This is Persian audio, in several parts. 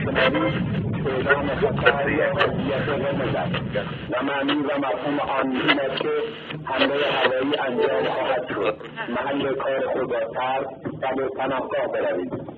شماری اعلام خطر وضعیت قرمز است و معنی و مفهوم آن این است که حمله هوایی انجام خواهد شد. محل کار خود را ترک و به پناهگاه بروید.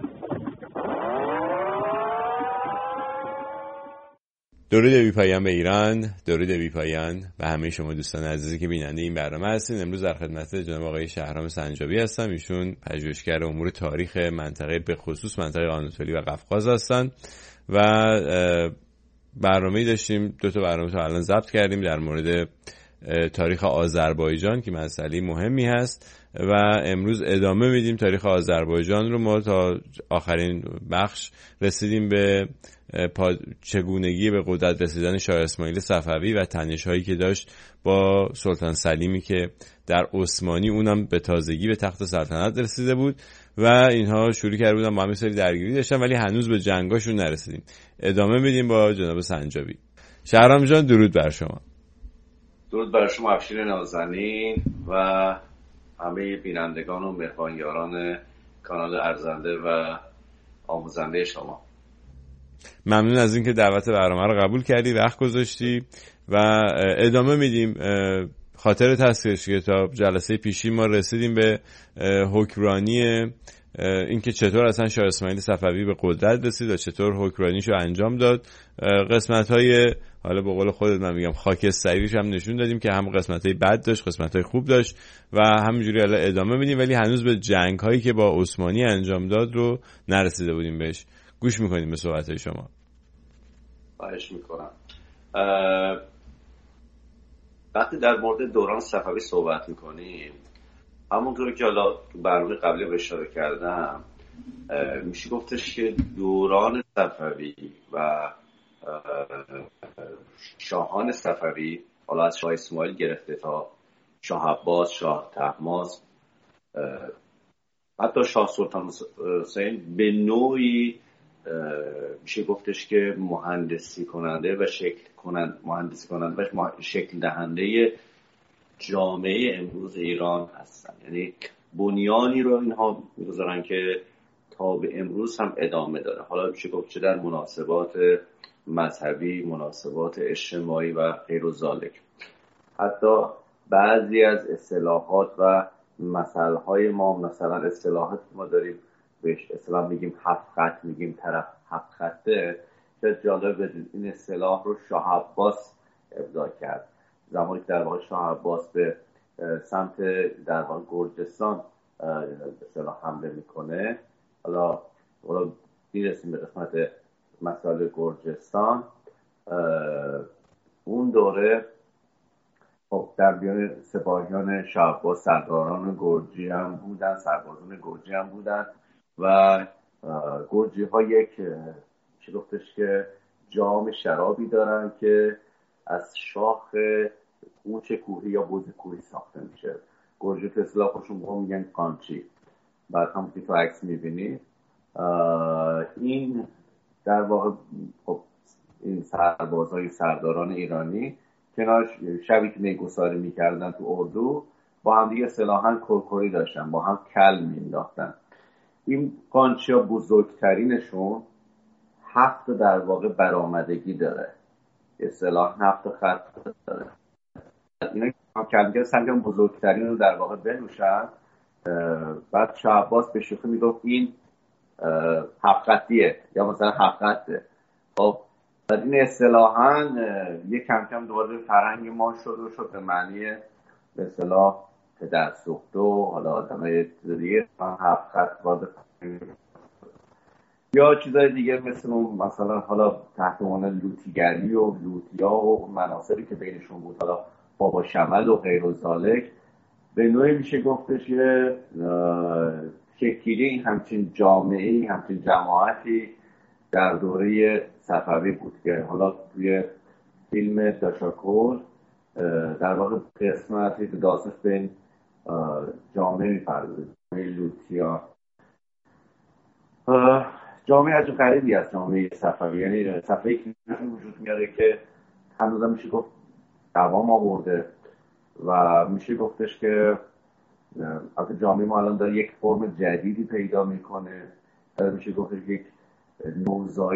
درود بی پایان به ایران، درود بی پایان به همه شما دوستان عزیزی که بیننده این برنامه هستین. امروز در خدمت جناب آقای شهرام سنجابی هستم. ایشون پژوهشگر امور تاریخ منطقه به خصوص منطقه آناتولی و قفقاز هستن و برنامه‌ای داشتیم، 2 تا برنامه تا الان ضبط کردیم در مورد تاریخ آذربایجان که مسئله مهمی هست و امروز ادامه میدیم تاریخ آذربایجان رو. ما تا آخرین بخش رسیدیم به چگونگی به قدرت رسیدن شاه اسماعیل صفوی و تنش‌هایی که داشت با سلطان سلیمی که در عثمانی اونم به تازگی به تخت سلطنت رسیده بود و اینها شروع کرده بودن با هم سری درگیری داشتن ولی هنوز به جنگاشون نرسیدیم. ادامه میدیم با جناب سنجابی. شهرام جان درود بر شما. درود بر شما افشین نازنین و همه بینندگان و مهمانیاران کانال ارزنده و آموزنده شما. ممنون از اینکه دعوت برنامه رو قبول کردی، وقت گذاشتی و ادامه میدیم. خاطرت هستش که تا جلسه پیشی ما رسیدیم به حکمرانی اینکه چطور اصلا شاه اسماعیل صفوی به قدرت رسید و چطور حکمرانیشو انجام داد. قسمت‌های حالا به قول خودت من میگم خاکستریش هم نشون دادیم که هم قسمت‌های بد داشت، قسمت‌های خوب داشت و همینجوری حالا ادامه میدیم ولی هنوز به جنگ‌هایی که با عثمانی انجام داد رو نرسیده بودیم بهش. گوش میکنیم به صحبت‌های شما. خواهش میکنم. وقتی در مورد دوران صفوی صحبت میکنیم، همونطور که حالا تو برنامه قبلی اشاره کردم، میشه گفتش که دوران صفوی و شاهان صفوی، حالا از شاه اسماعیل گرفته تا شاه عباس، شاه طهماسب، حتی شاه سلطان حسین، به نوعی میشه گفتش که مهندسی کننده و شکل دهنده جامعه امروز ایران هستن. یعنی بنیانی رو اینها میگذارن که تا به امروز هم ادامه داره. حالا میشه گفت چه در مناسبات مذهبی، مناسبات اجتماعی و غیر ذالک. حتی بعضی از اصطلاحات و مسائل ما، مثلا اصطلاحات ما داریم بهش اصطلاح میگیم 7 خط، میگیم طرف 7 خطه. چه جالب بدید این اصطلاح رو شاه عباس ابداع کرد. زمانی که در واقع شاه عباس به سمت در واقع گرجستان اصطلاح حمله میکنه، حالا میرسیم به قسمت مسائل گرجستان. اون دوره خب در بیان سپاهیان شاه عباس سرداران گرجی هم بودن، سربازان گرجی هم بودن و گرجی ها یک چی گفتش که جام شرابی دارن که از شاخ قوچ کوهی یا بز کوهی ساخته میشه. گرجی که اصطلاح خودشون با میگن قانچی. بعد هم که تو عکس میبینید این در واقع خب این سربازای سرداران ایرانی کنار شبی که میگساری میکردن تو اردو با هم دیگه اصطلاحاً کرکری داشتن، با هم کل مینداختن. این قانچی ها بزرگترینشون 7 در واقع برآمدگی داره، اصطلاح 7 خط داره. اینا کلگه سنجان بزرگترین رو در واقع بنوشن. بعد شاه عباس به شوخی میگفت این 7 خطیه یا مثلا 7 خطه. خب بعد این اصطلاحاً یک کم کم دوباره فرهنگ ما شد به معنی به اصطلاح پدر سوخته و حالا آدمای دیگه 7 خط وارد یا چیزای دیگه مثلا حالا تحت عنوان لوتیگری و لوتیا و مناصبی که بینشون بود، حالا بابا شمل و غیر و ذالک. به نوعی میشه گفتش که شکلی این همچین جامعه‌ای، همچین جماعتی در دوره صفوی بود که حالا توی فیلم داشاکور در واقع قسمتی که داستانش به این جامعه می‌پردازه، جامعه لوتیا. جامعه عجب غریبی از جامعه صفوی، یعنی صفوی که وجود میاره که هنوزم میشه گفت دوام آورده و میشه گفتش که البته جامعه ما الان داره یک فرم جدیدی پیدا میکنه، میشه گفتش یک نوزایی